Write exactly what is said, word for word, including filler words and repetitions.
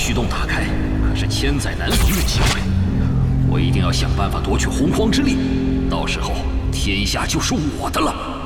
虚洞打开，可是千载难逢的机会，我一定要想办法夺取洪荒之力，到时候天下就是我的了。